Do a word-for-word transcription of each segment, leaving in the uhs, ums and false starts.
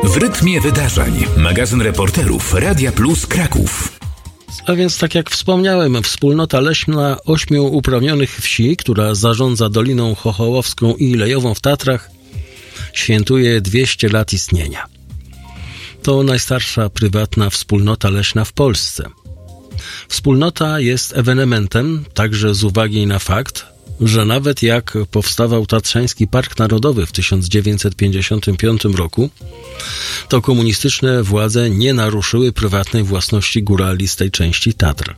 W rytmie wydarzeń. Magazyn reporterów Radia Plus Kraków. A więc, tak jak wspomniałem, wspólnota leśna ośmiu uprawnionych wsi, która zarządza Doliną Chochołowską i Lejową w Tatrach, świętuje dwieście lat istnienia. To najstarsza prywatna wspólnota leśna w Polsce. Wspólnota jest ewenementem także z uwagi na fakt, że nawet jak powstawał Tatrzański Park Narodowy w tysiąc dziewięćset pięćdziesiątym piątym roku, to komunistyczne władze nie naruszyły prywatnej własności górali z tej części Tatr.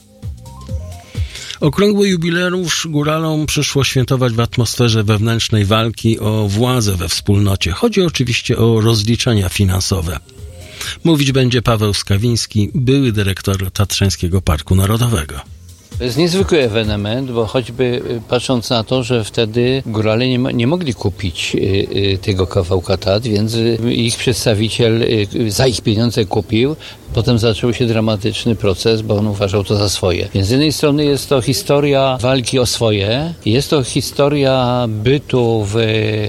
Okrągły jubileusz góralom przyszło świętować w atmosferze wewnętrznej walki o władzę we wspólnocie. Chodzi oczywiście o rozliczenia finansowe. Mówić będzie Paweł Skawiński, były dyrektor Tatrzańskiego Parku Narodowego. To jest niezwykły ewenement, bo choćby patrząc na to, że wtedy górale nie, nie mogli kupić y, y, tego kawałka Tatr, więc y, ich przedstawiciel y, za ich pieniądze kupił. Potem zaczął się dramatyczny proces, bo on uważał to za swoje. Więc z jednej strony jest to historia walki o swoje, jest to historia bytu w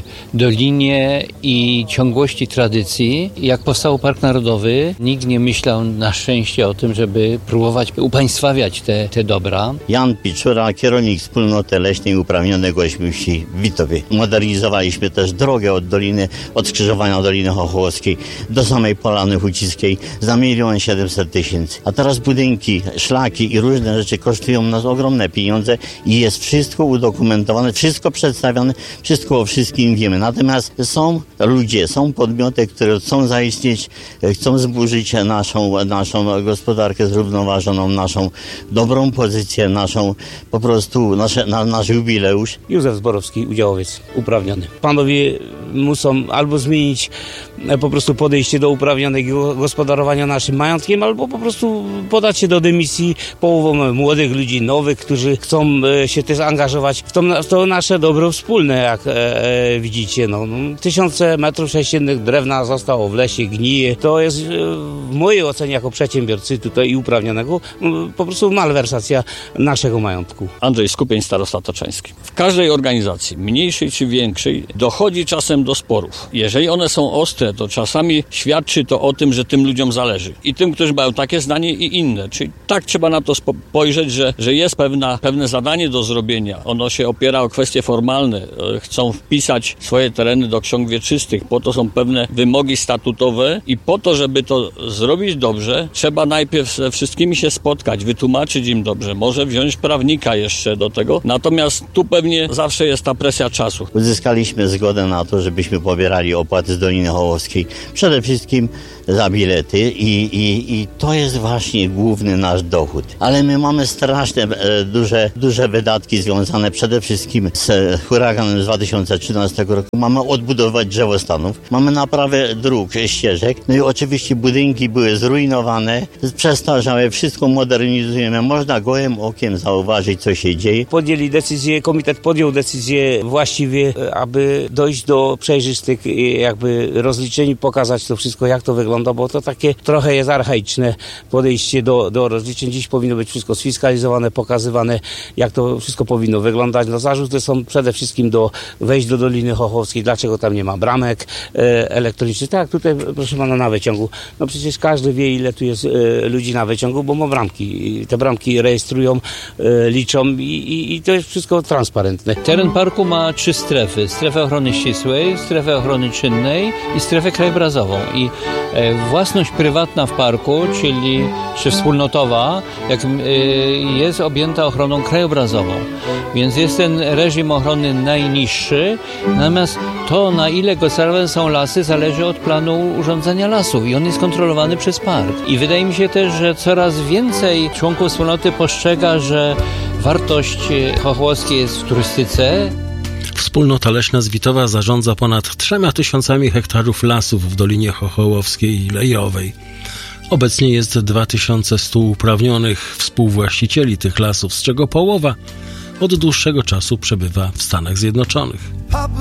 Dolinie i ciągłości tradycji. Jak powstał Park Narodowy, nikt nie myślał na szczęście o tym, żeby próbować upaństwawiać te, te dobra. Jan Piczura, kierownik wspólnoty leśnej uprawnionego ośmiu wsi w Witowie. Modernizowaliśmy też drogę od Doliny, od skrzyżowania Doliny Chochołowskiej do samej Polany Hucickiej za milion siedemset tysięcy. A teraz budynki, szlaki i różne rzeczy kosztują nas ogromne pieniądze i jest wszystko udokumentowane, wszystko przedstawione, wszystko o wszystkim wiemy. Natomiast są ludzie, są podmioty, które chcą zaistnieć, chcą zburzyć naszą, naszą gospodarkę zrównoważoną, naszą dobrą pozycję, naszą po prostu nasze, na, nasz jubileusz. Józef Zborowski, udziałowiec uprawniony. Panowie muszą albo zmienić po prostu podejście do uprawnionego gospodarowania naszym majątkiem, albo po prostu podać się do dymisji połową młodych ludzi, nowych, którzy chcą się też angażować w to, w to nasze dobro wspólne, jak e, e, widzicie. No, no, tysiące metrów sześciennych drewna zostało w lesie, gnije. To jest e, w mojej ocenie jako przedsiębiorcy tutaj i uprawnionego po prostu malwersacja naszego majątku. Andrzej Skupień, starosta tatrzański. W każdej organizacji, mniejszej czy większej, dochodzi czasem do sporów. Jeżeli one są ostre, to czasami świadczy to o tym, że tym ludziom zależy. I tym, którzy mają takie zdanie i inne. Czyli tak trzeba na to spojrzeć, że, że jest pewna, pewne zadanie do zrobienia. Ono się opiera o kwestie formalne. Chcą wpisać swoje tereny do ksiąg wieczystych. Po to są pewne wymogi statutowe i po to, żeby to zrobić dobrze, trzeba najpierw ze wszystkimi się spotkać, wytłumaczyć im dobrze. Może wziąć prawnika jeszcze do tego. Natomiast tu pewnie zawsze jest ta presja czasu. Uzyskaliśmy zgodę na to, żebyśmy pobierali opłaty z Doliny Chochołowskiej. Przede wszystkim za bilety i, i, i to jest właśnie główny nasz dochód. Ale my mamy straszne, e, duże, duże wydatki związane przede wszystkim z huraganem z dwa tysiące trzynastego roku. Mamy odbudować drzewostanów, mamy naprawę dróg, ścieżek, no i oczywiście budynki były zrujnowane, przestarzałe, wszystko modernizujemy. Można gołym okiem zauważyć, co się dzieje. Podjęli decyzję, komitet podjął decyzję właściwie, aby dojść do przejrzystych jakby rozliczeń, pokazać to wszystko, jak to wygląda, bo to takie trochę jest archaiczne podejście do, do rozliczeń. Dziś powinno być wszystko sfiskalizowane, pokazywane, jak to wszystko powinno wyglądać. No zarzuty są przede wszystkim do wejść do Doliny Chochołowskiej, dlaczego tam nie ma bramek e, elektronicznych. Tak, tutaj proszę pana na wyciągu. No przecież każdy wie, ile tu jest e, ludzi na wyciągu, bo ma bramki. I te bramki rejestrują, e, liczą i, i, i to jest wszystko transparentne. Teren parku ma trzy strefy. Strefę ochrony ścisłej, strefę ochrony czynnej i strefę krajobrazową. I e, własność prywatna w parku, czyli czy wspólnotowa, jak, y, jest objęta ochroną krajobrazową. Więc jest ten reżim ochrony najniższy, natomiast to, na ile gospodarowane są lasy, zależy od planu urządzenia lasów i on jest kontrolowany przez park. I wydaje mi się też, że coraz więcej członków wspólnoty postrzega, że wartość chochołowskiej jest w turystyce. Wspólnota leśna z Witowa zarządza ponad trzema tysiącami hektarów lasów w Dolinie Chochołowskiej i Lejowej. Obecnie jest dwa tysiące stu uprawnionych współwłaścicieli tych lasów, z czego połowa od dłuższego czasu przebywa w Stanach Zjednoczonych. Papa,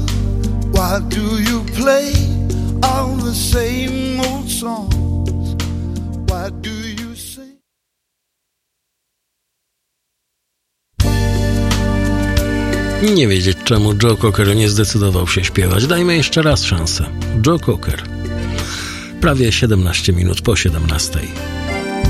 why do you play all the same old songs? Why do you sing? Nie wiedzieć, czemu Joe Cocker nie zdecydował się śpiewać. Dajmy jeszcze raz szansę. Joe Cocker. prawie siedemnaście minut po siedemnastej.